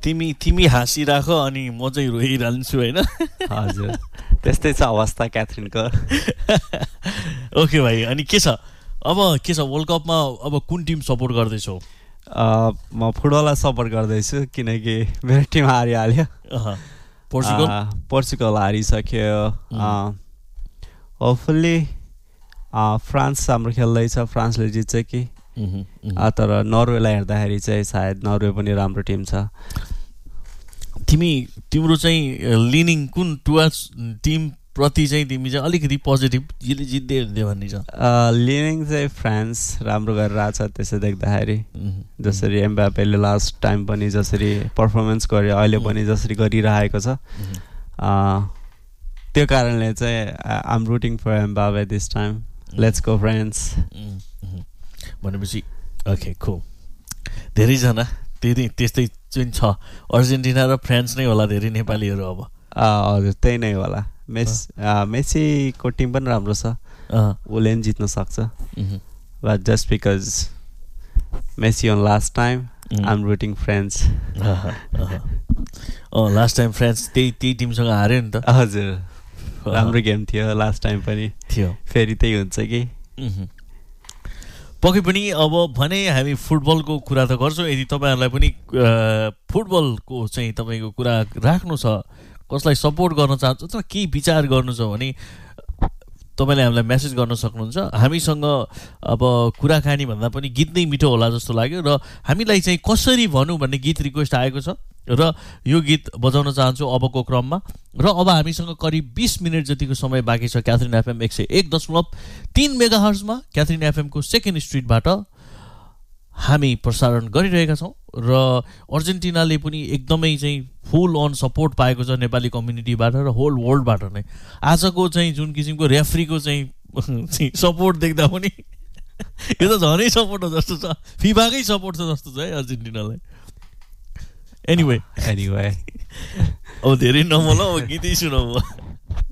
तिमी हाँसिराख अनि म चाहिँ रोइरहन्छु होइन हजुर त्यस्तै छ अवस्था क्याथरिनको ओके भाइ अनि के छ वर्ल्ड कपमा अब कुन टिम सपोर्ट गर्दैछौ म फुटबललाई सपोर्ट गर्दैछु किनकि मेरो टिम हारिहाल्यो पोर्चुगल हारिसक्यो होपफुल्ली फ्रान्स हाम्रो खेल्दैछ फ्रान्सले जित्छ कि तर नर्वेलाई हेर्दाखेरि चाहिँ सायद नर्वे पनि राम्रो टिम छ तिम्रो चाहिँ लिनिङ कुन टुवर्ड्स टिम प्रति चाहिँ तिमी चाहिँ अलिकति पोजिटिभ यसले जित्दै हुन्थ्यो भन्ने छ लिनिङ चाहिँ फ्रान्स राम्रो गरेर आएको छ त्यसो देख्दाखेरि जसरी एम्बापेले लास्ट टाइम पनि जसरी पर्फर्मेन्स गर्यो अहिले पनि जसरी गरिरहेको छ त्यो कारणले चाहिँ I'm routing for Mbappe this time let's go friends भनेपछि ओके खुब धेरैजना त्यस्तै चाहिँ छ अर्जेन्टिना र फ्रान्स नै होला धेरै नेपालीहरू अब हजुर त्यही नै होला मेसीको टिम पनि राम्रो छ उसले पनि जित्न सक्छ but just because Messi on last time I'm routing France last time France त्यही टिमसँग हार्यो नि त हजुर राम्रो गेम थियो लास्ट टाइम पनि थियो फेरि त्यही हुन्छ कि पक्कै पनि अब भने हामी फुटबलको कुरा त गर्छौँ यदि तपाईँहरूलाई पनि फुटबलको चाहिँ तपाईँको कुरा राख्नु छ कसलाई सपोर्ट गर्न चाहन्छ अथवा केही विचार गर्नु छ भने तपाईँले हामीलाई मेसेज गर्न सक्नुहुन्छ हामीसँग अब कुराकानी भन्दा पनि गीत नै मिठो होला जस्तो लाग्यो र हामीलाई चाहिँ कसरी भनौँ भन्ने गीत रिक्वेस्ट आएको छ र यो गीत बजाउन चाहन्छु अबको क्रममा र अब हामीसँग करिब 20 मिनट जतिको समय बाँकी छ क्याथरिन एफएम 101.3 मेगाहर्जमा क्याथरिन एफएमको सेकेन्ड स्ट्रिटबाट हामी प्रसारण गरिरहेका छौँ र अर्जेन्टिनाले पनि एकदमै चाहिँ फुल अन सपोर्ट पाएको छ नेपाली कम्युनिटीबाट र होल वर्ल्डबाट नै आजको चाहिँ जुन किसिमको रेफ्रीको चाहिँ सपोर्ट देख्दा पनि यो त झनै सपोर्ट हो जस्तो छ फिफाकै सपोर्ट छ जस्तो छ है अर्जेन्टिनालाई एनिवे अब धेरै नमोला अब गीतै सुनौ